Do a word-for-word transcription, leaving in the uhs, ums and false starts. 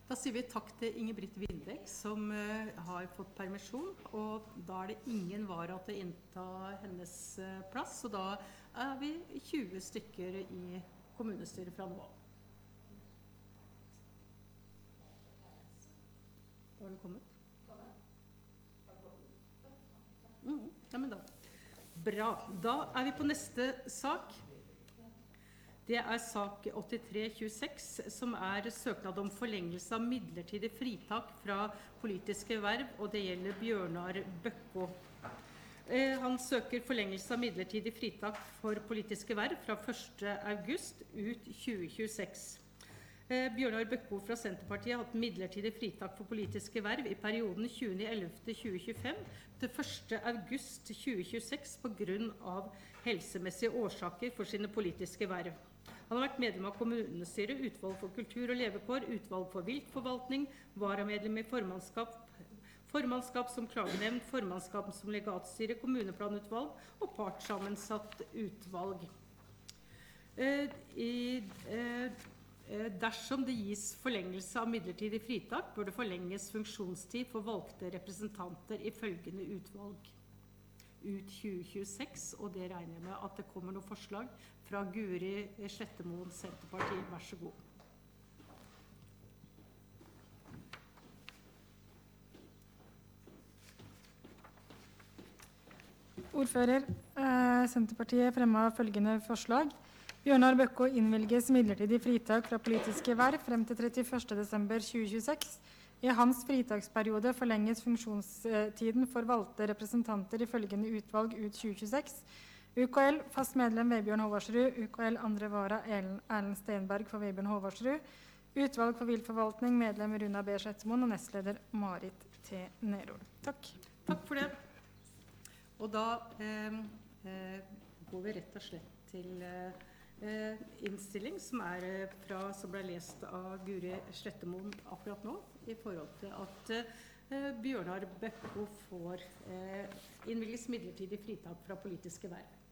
Da sier vi takk til Ingebrigt Vindek, som uh, har fått permisjon, og da er det ingen vara til å innta hennes uh, plass, og da er vi tjue stykker i kommunestyret fra nå av. Da har du kommet? Mm, ja, men da. Bra. Da er vi på neste sak. Det er sak åttitre tjueseks, som er søknad om forlengelse av midlertidig fritak fra politiske verv, og det gjelder Bjørnar Bøkko. Eh, han søker forlengelse av midlertidig fritak for politiske verv fra første august ut tjue tjueseks. Eh, Bjørnar Bøkko fra Senterpartiet har hatt midlertidig fritak for politiske verv i perioden tjuende ellevte tjue tjuefem til første august tjue tjueseks på grunn av helsemessige årsaker for sine politiske verv. Han har vært medlem av kommunestyret, utvalg for kultur og levekår, utvalg for viltforvaltning, varamedlem i formannskap, formannskap som klagenevnd, formannskap som legatstyre, kommuneplanutvalg og partssammensatt utvalg. Eh, i, eh, dersom det gis forlengelse av midlertidig fritak, bør det forlenges funksjonstid for valgte representanter i følgende utvalg. Ut tjue tjueseks, og det regner jeg med at det kommer noen forslag fra Guri Slettemoen, Senterpartiet. Vær så god. Ordfører, eh, Senterpartiet fremmet følgende forslag. Bjørnar Bøkko innvilges midlertidig fritak fra politiske verv frem til trettiførste desember tjue tjueseks. I hans fritaksperiode forlenges funksjonstiden for valgte representanter i følgende utvalg ut tjue tjueseks. U K L, fast medlem Vebjørn Håvardsrud, U K L andre vara Erlend Stenberg for Vebjørn Håvardsrud, utvalg for viltforvaltning, medlem Runa B. Slettemoen og nestleder Marit T. Nerol. Takk. Takk for det. Og da eh, eh, går vi rett og slett til eh, innstilling som, er fra, som ble lest av Guri Slettemoen akkurat nå, i forhold til at eh, Bjørnar Bøkko får eh, innvilges midlertidig fritak fra politiske verv.